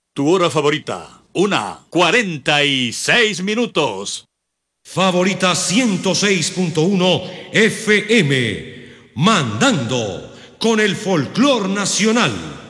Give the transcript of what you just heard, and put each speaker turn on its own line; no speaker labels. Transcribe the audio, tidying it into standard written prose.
Tu hora favorita, 1:46.
Favorita 106.1 FM, mandando con el folclor nacional.